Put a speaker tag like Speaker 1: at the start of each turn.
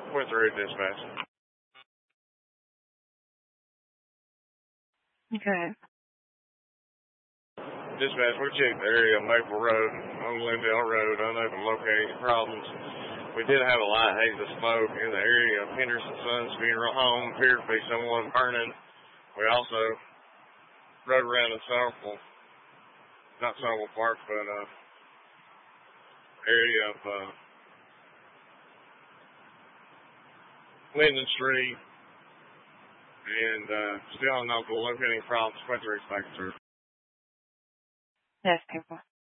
Speaker 1: Went through dispatch.
Speaker 2: Okay.
Speaker 1: Dispatch, we checked the area of Maple Road, on Lindale Road, unable to locate any problems. We did have a light haze of smoke in the area of Henderson Sons Funeral Home. Appeared to be someone burning. We also rode around in not Somerville Park, but area of Linden Street, and still unable to locate any problems. Went through inspector.
Speaker 2: Yes, people.